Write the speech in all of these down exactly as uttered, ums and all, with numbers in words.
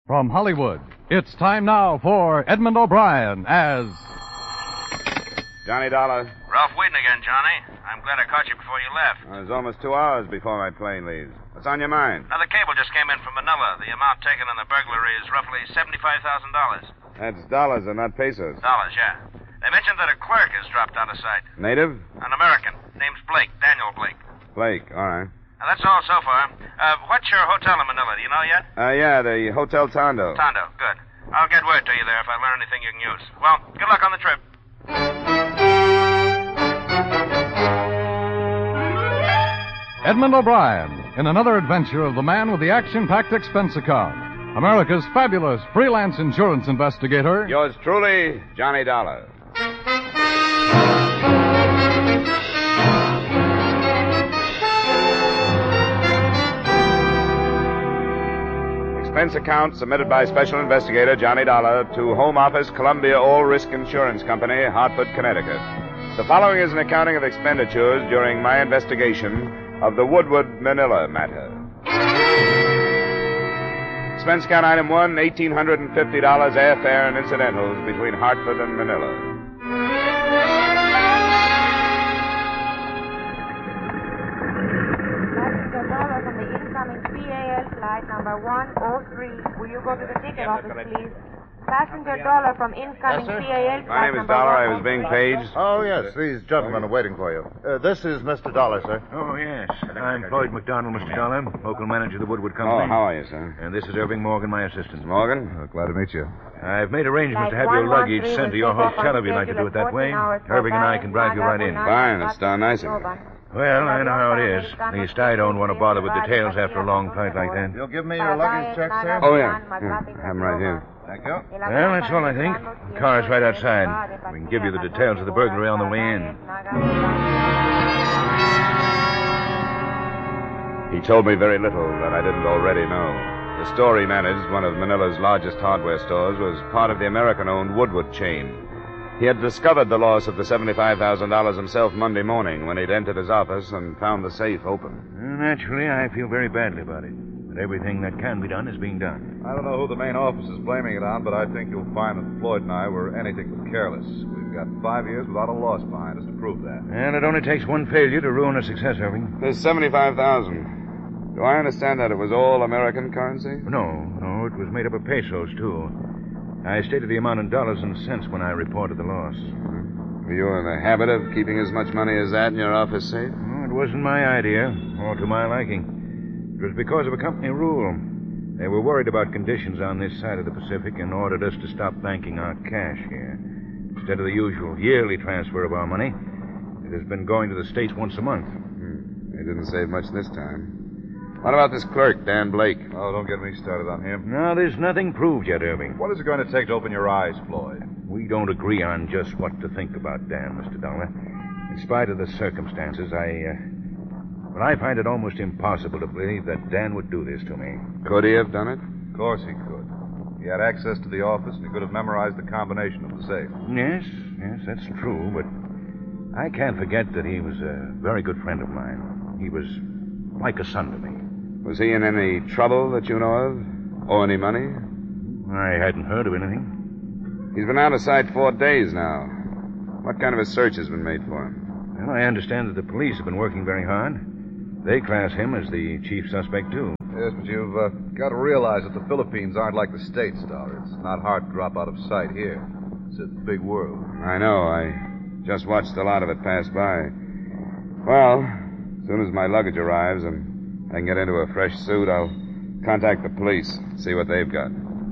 From Hollywood, it's time now for Edmund O'Brien as... Johnny Dollar. Ralph Wheaton again, Johnny. I'm glad I caught you before you left. Well, it's almost two hours before my plane leaves. What's on your mind? Now, the cable just came in from Manila. The amount taken in the burglary is roughly seventy-five thousand dollars. That's dollars and not pesos. Dollars, yeah. They mentioned that a clerk has dropped out of sight. Native? An American. Name's Blake, Daniel Blake. Blake, all right. Now, that's all so far. Uh, what's your hotel in Manila? Do you know yet? Uh, yeah, the Hotel Tondo. Tondo, good. I'll get word to you there if I learn anything you can use. Well, good luck on the trip. Edmund O'Brien in another adventure of the man with the action-packed expense account. America's fabulous freelance insurance investigator. Yours truly, Johnny Dollar. Expense account submitted by Special Investigator Johnny Dollar to Home Office, Columbia All Risk Insurance Company, Hartford, Connecticut. The following is an accounting of expenditures during my investigation of the Woodward, Manila matter. Expense account item one, one thousand eight hundred fifty dollars airfare and incidentals between Hartford and Manila. Flight number one oh three. Will you go to the ticket office, please? Passenger Dollar from incoming Yes, P A L. My name is Dollar. I was being paged. Oh, yes. These gentlemen are waiting for you. Uh, this is Mister Dollar, sir. Oh, yes. I'm Floyd McDonald, Mister Dollar, local manager of the Woodward Oh, Company. how are you, sir? And this is Irving Morgan, my assistant. Morgan? Uh, glad to meet you. I've made arrangements to have your luggage sent to your hotel if you'd like to do it that way. Irving and I can drive you right in. Fine. That's darn nice of you. Well, I know how it is. At least I don't want to bother with details after a long flight like that. You'll give me your luggage check, sir? Oh, yeah. yeah. I have them right here. Thank you. Well, that's all I think. The car's right outside. We can give you the details of the burglary on the way in. He told me very little that I didn't already know. The store he managed, one of Manila's largest hardware stores, was part of the American-owned Woodward chain. He had discovered the loss of the seventy-five thousand dollars himself Monday morning when he'd entered his office and found the safe open. Well, naturally, I feel very badly about it. But everything that can be done is being done. I don't know who the main office is blaming it on, but I think you'll find that Floyd and I were anything but careless. We've got five years without a loss behind us to prove that. And it only takes one failure to ruin a success, Irving. There's seventy-five thousand dollars. Do I understand that it was all American currency? No, no, it was made up of pesos, too. I stated the amount in dollars and cents when I reported the loss. Were you in the habit of keeping as much money as that in your office safe? No, it wasn't my idea, or to my liking. It was because of a company rule. They were worried about conditions on this side of the Pacific and ordered us to stop banking our cash here. Instead of the usual yearly transfer of our money, it has been going to the States once a month. Hmm. They didn't save much this time. What about this clerk, Dan Blake? Oh, don't get me started on him. No, there's nothing proved yet, Irving. What is it going to take to open your eyes, Floyd? We don't agree on just what to think about Dan, Mister Dollar. In spite of the circumstances, I, uh... Well, I find it almost impossible to believe that Dan would do this to me. Could he have done it? Of course he could. He had access to the office, and he could have memorized the combination of the safe. Yes, yes, that's true, but I can't forget that he was a very good friend of mine. He was like a son to me. Was he in any trouble that you know of? Owe any money? I hadn't heard of anything. He's been out of sight four days now. What kind of a search has been made for him? Well, I understand that the police have been working very hard. They class him as the chief suspect, too. Yes, but you've uh, got to realize that the Philippines aren't like the States, Dollar. It's not hard to drop out of sight here. It's a big world. I know. I just watched a lot of it pass by. Well, as soon as my luggage arrives and I can get into a fresh suit, I'll contact the police, see what they've got.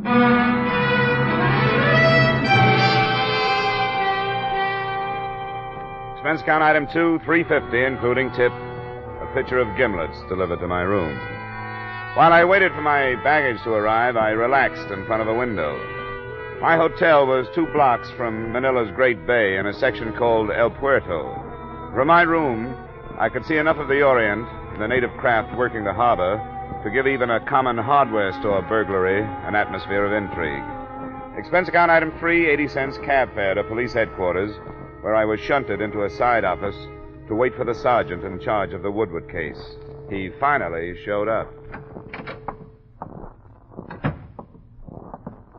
Expense count item two, three fifty, including tip, a pitcher of gimlets delivered to my room. While I waited for my baggage to arrive, I relaxed in front of a window. My hotel was two blocks from Manila's Great Bay in a section called El Puerto. From my room, I could see enough of the Orient, the native craft working the harbor, to give even a common hardware store burglary an atmosphere of intrigue. Expense account item three, eighty cents cab fare to police headquarters, where I was shunted into a side office to wait for the sergeant in charge of the Woodward case. He finally showed up.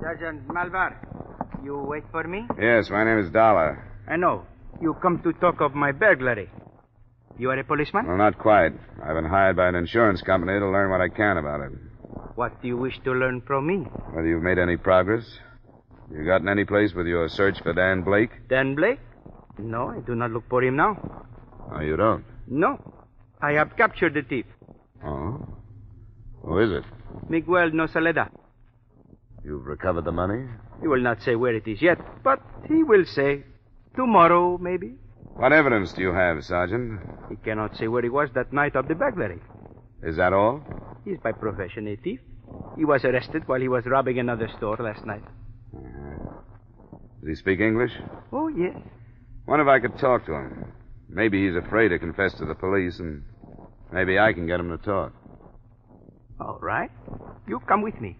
Sergeant Malvar, you wait for me? Yes, my name is Dollar. I know. You come to talk of my burglary. You are a policeman? Well, not quite. I've been hired by an insurance company to learn what I can about it. What do you wish to learn from me? Whether you've made any progress? You gotten any place with your search for Dan Blake? Dan Blake? No, I do not look for him now. Oh, you don't? No. I have captured the thief. Oh? Who is it? Miguel Nosaleda. You've recovered the money? He will not say where it is yet, but he will say tomorrow, maybe. What evidence do you have, Sergeant? He cannot say where he was that night of the burglary. Is that all? He is by profession a thief. He was arrested while he was robbing another store last night. Uh-huh. Does he speak English? Oh, yes. Wonder if I could talk to him. Maybe he's afraid to confess to the police, and maybe I can get him to talk. All right. You come with me.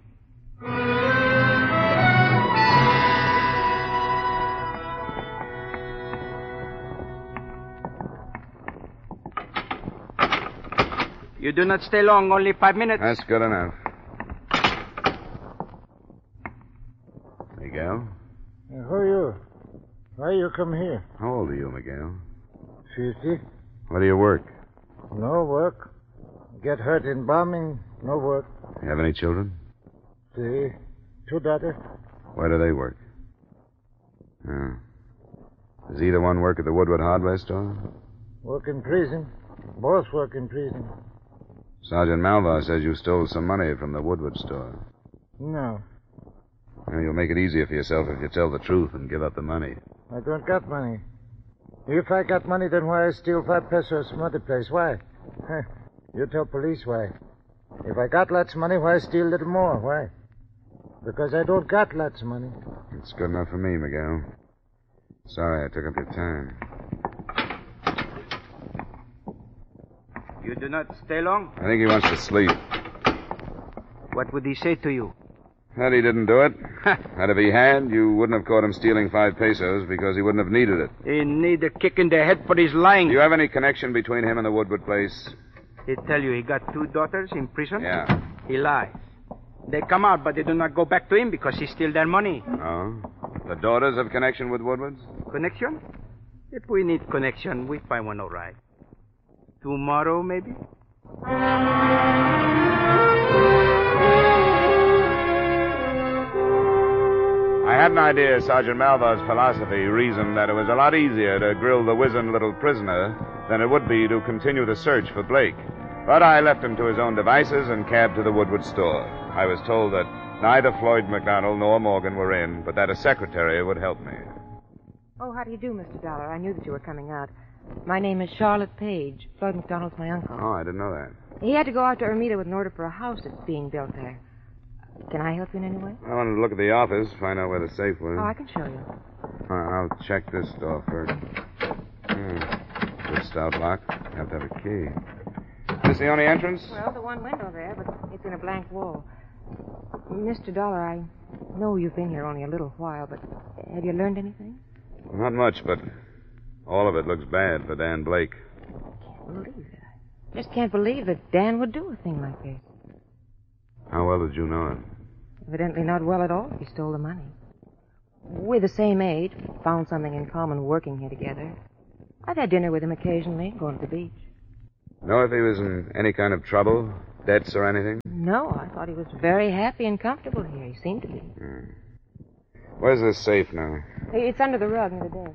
You do not stay long, only five minutes. That's good enough. Miguel? Uh, who are you? Why you come here? How old are you, Miguel? Fifty. Where do you work? No work. Get hurt in bombing, no work. You have any children? See, two daughters. Where do they work? Oh. Does either one work at the Woodward hardware store? Work in prison. Both work in prison. Sergeant Malvar says you stole some money from the Woodward store. No. Well, you'll make it easier for yourself if you tell the truth and give up the money. I don't got money. If I got money, then why I steal five pesos from other place? Why? You tell police why. If I got lots of money, why steal a little more? Why? Because I don't got lots of money. It's good enough for me, Miguel. Sorry I took up your time. You do not stay long? I think he wants to sleep. What would he say to you? That he didn't do it. That if he had, you wouldn't have caught him stealing five pesos because he wouldn't have needed it. He need a kick in the head for his lying. Do you have any connection between him and the Woodward place? He tell you he got two daughters in prison? Yeah. He lies. They come out, but they do not go back to him because he steal their money. Oh? The daughters have connection with Woodward's? Connection? If we need connection, we find one all right. Tomorrow, maybe? I had an idea Sergeant Malvar's philosophy reasoned that it was a lot easier to grill the wizened little prisoner than it would be to continue the search for Blake. But I left him to his own devices and cabbed to the Woodward store. I was told that neither Floyd McDonald nor Morgan were in, but that a secretary would help me. Oh, how do you do, Mister Dollar? I knew that you were coming out. My name is Charlotte Page. Floyd McDonald's my uncle. Oh, I didn't know that. He had to go out to Ermita with an order for a house that's being built there. Can I help you in any way? I wanted to look at the office, find out where the safe was. Oh, I can show you. Uh, I'll check this door first. Hmm. Good stout lock. Have to have a key. Is this the only entrance? Well, the one window there, but it's in a blank wall. Mister Dollar, I know you've been here only a little while, but have you learned anything? Well, not much, but all of it looks bad for Dan Blake. I can't believe it. I just can't believe that Dan would do a thing like this. How well did you know him? Evidently not well at all if he stole the money. We're the same age. Found something in common working here together. I've had dinner with him occasionally, going to the beach. Know if he was in any kind of trouble? Debts or anything? No, I thought he was very happy and comfortable here. He seemed to be. Hmm. Where's this safe now? It's under the rug near the desk.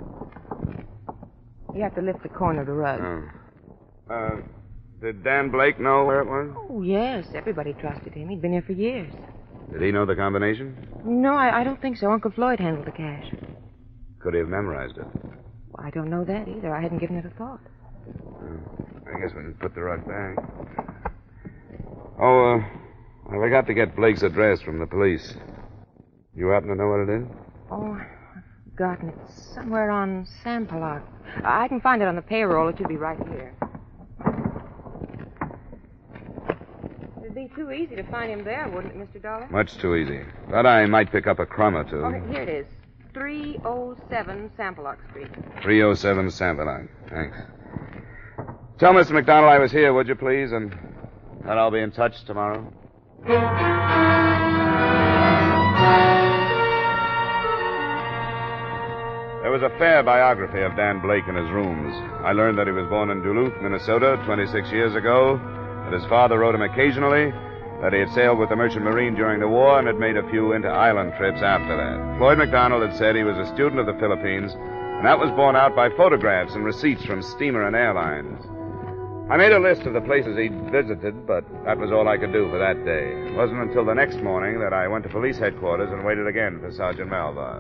You have to lift the corner of the rug. Oh. Uh, did Dan Blake know where it was? Oh, yes. Everybody trusted him. He'd been here for years. Did he know the combination? No, I, I don't think so. Uncle Floyd handled the cash. Could he have memorized it? Well, I don't know that either. I hadn't given it a thought. Oh, I guess we can put the rug back. Oh, uh, I forgot to get Blake's address from the police. You happen to know what it is? Oh, I've forgotten. It's somewhere on Sampaloc. I can find it on the payroll. It should be right here. It'd be too easy to find him there, wouldn't it, Mister Dollar? Much too easy. But I might pick up a crumb or two. Oh, here it is. three oh seven Sampaloc Street. three oh seven Sampaloc. Thanks. Tell Mister McDonald I was here, would you, please? And that I'll be in touch tomorrow. was a fair biography of Dan Blake in his rooms. I learned that he was born in Duluth, Minnesota, twenty-six years ago, that his father wrote him occasionally, that he had sailed with the Merchant Marine during the war and had made a few inter-island trips after that. Floyd McDonald had said he was a student of the Philippines, and that was borne out by photographs and receipts from steamer and airlines. I made a list of the places he'd visited, but that was all I could do for that day. It wasn't until the next morning that I went to police headquarters and waited again for Sergeant Malvar.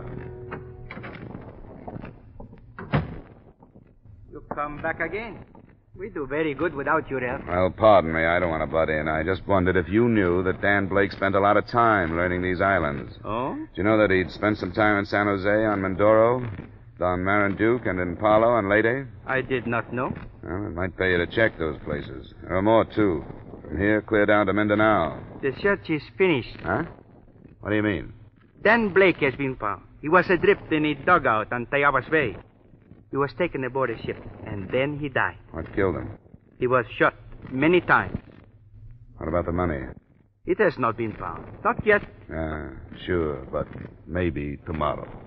You come back again. We do very good without your help. Well, pardon me, I don't want to butt in. I just wondered if you knew that Dan Blake spent a lot of time learning these islands. Oh? Did you know that he'd spent some time in San Jose, on Mindoro, on Marinduque, and in Palo and Leyte? I did not know. Well, it might pay you to check those places. There are more, too. From here, clear down to Mindanao. The search is finished. Huh? What do you mean? Dan Blake has been found. He was adrift in a dugout on Tayabas Bay. He was taken aboard a ship, and then he died. What killed him? He was shot many times. What about the money? It has not been found. Not yet. Ah, sure, but maybe tomorrow.